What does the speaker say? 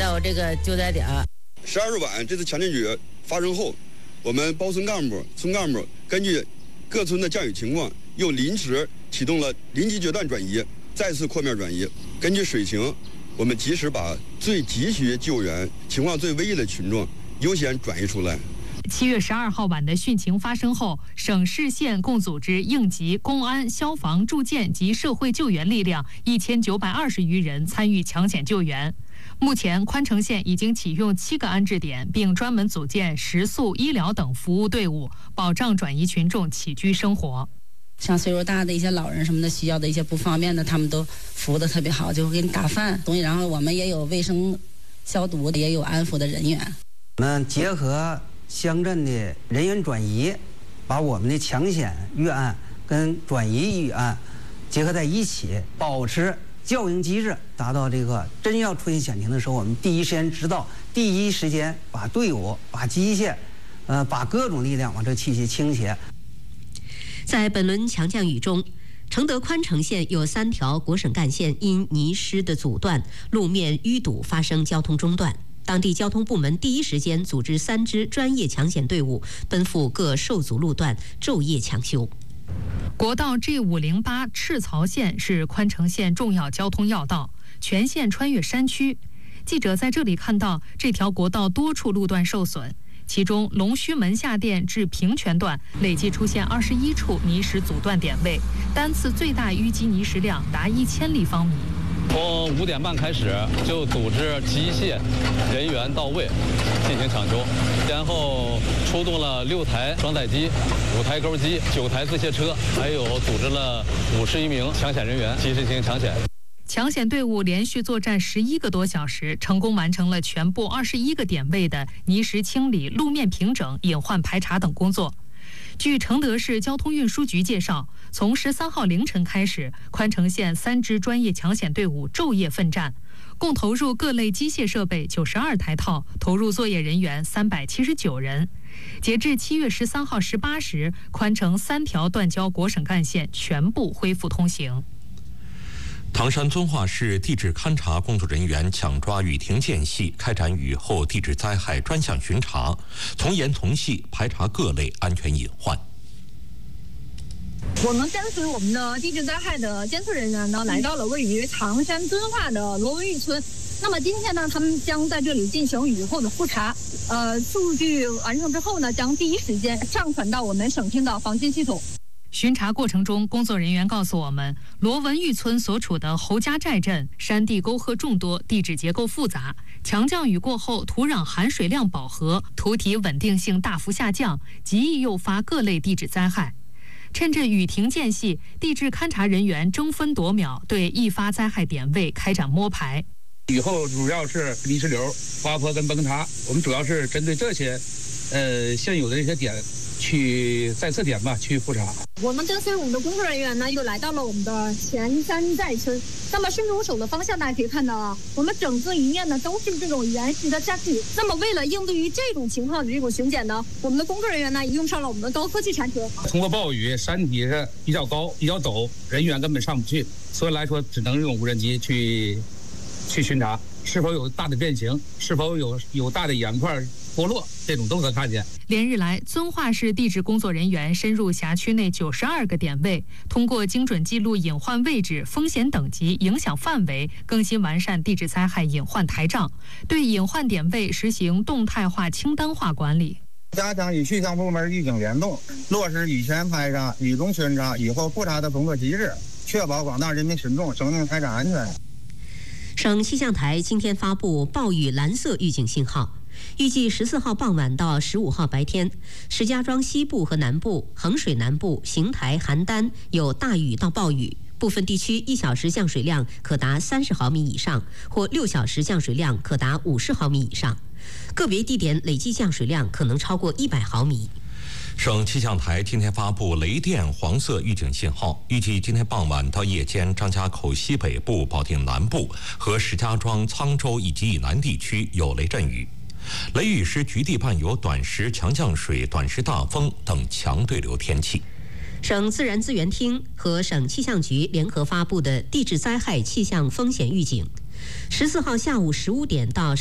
到这个救灾点。 12日晚这次强降雨发生后，我们包村干部、村干部根据各村的降雨情况，又临时启动了临级决断转移，再次扩面转移。根据水情，我们及时把最急需救援、情况最危急的群众优先转移出来。 7月12号晚的汛情发生后，省市县共组织应急、公安、消防、住建及社会救援力量1920余人参与抢险救援。目前，宽城县已经启用7个安置点，并专门组建食宿、医疗等服务队伍，保障转移群众起居生活。 像岁数大的一些老人什么的，需要的一些不方便的，他们都服务的特别好，就会给你打饭东西。然后我们也有卫生消毒的，也有安抚的人员。 我们结合乡镇的人员转移，把我们的抢险预案跟转移预案结合在一起，保持教营机制，达到这个真要出现险情的时候，我们第一时间知道，第一时间把队伍、把机械，把各种力量往这器械倾斜。 在本轮强降雨中，承德宽城县有3条国省干线因泥湿的阻断、路面淤堵发生交通中断。当地交通部门第一时间组织3支专业抢险队伍奔赴各受阻路段，昼夜抢修。 国道 G508 赤曹线是宽城县重要交通要道，全线穿越山区。记者在这里看到，这条国道多处路段受损，其中龙须门下店至平泉段累计出现21处泥石阻断点位，单次最大淤积泥石量达1000立方米。 从5点半开始就组织机械人员到位进行抢修，先后出动了6台装载机、5台钩机、9台自卸车，还有组织了51名抢险人员及时进行抢险。 抢险队伍连续作战11个多小时，成功完成了全部21个点位的泥石清理、路面平整、隐患排查等工作。据承德市交通运输局介绍，从13号凌晨开始，宽城县3支专业抢险队伍昼夜奋战，共投入各类机械设备92台套，投入作业人员379人。截至7月13号18时，宽城3条断交国省干线全部恢复通行。 唐山遵化市地质勘察工作人员抢抓雨停间隙，开展雨后地质灾害专项巡查，从严从细排查各类安全隐患。 我们跟随我们的地质灾害的监测人员呢，来到了位于唐山遵化的罗文峪村。那么今天呢，他们将在这里进行雨后的复查。数据完成之后呢，将第一时间上传到我们省厅的防汛系统。 巡查过程中，工作人员告诉我们，罗文峪村所处的侯家寨镇山地沟壑众多，地质结构复杂，强降雨过后土壤含水量饱和，土体稳定性大幅下降，极易诱发各类地质灾害。趁着雨停间隙，地质勘察人员争分夺秒对易发灾害点位开展摸排。 雨后主要是泥石流、滑坡跟崩塌，我们主要是针对这些现有的这些点去在测点吧去复查。 我们跟随我们的工作人员呢，又来到了我们的前山寨村。那么顺着我手的方向，大家可以看到啊，我们整个一面呢都是这种原石的山体。那么为了应对于这种情况的这种巡检呢，我们的工作人员呢也用上了我们的高科技铲车。 通过暴雨，山体是比较高、比较陡，人员根本上不去，所以来说只能用无人机去巡查，是否有大的变形，是否有大的岩块脱落，这种都可看见。 连日来，遵化市地质工作人员深入辖区内92个点位，通过精准记录隐患位置、风险等级、影响范围，更新完善地质灾害隐患台账，对隐患点位实行动态化、清单化管理。 加强与气象部门预警联动，落实雨前排查、雨中巡查、雨后复查的工作机制，确保广大人民群众生命财产安全。 省气象台今天发布暴雨蓝色预警信号，预计14号傍晚到15号白天，石家庄西部和南部、衡水南部、邢台、邯郸有大雨到暴雨，部分地区1小时降水量可达30毫米以上，或6小时降水量可达50毫米以上，个别地点累计降水量可能超过100毫米。 省气象台今天发布雷电黄色预警信号，预计今天傍晚到夜间，张家口西北部、保定南部和石家庄、沧州以及以南地区有雷阵雨。雷雨时局地伴有短时强降水、短时大风等强对流天气。 省自然资源厅和省气象局联合发布的地质灾害气象风险预警，14号下午15点到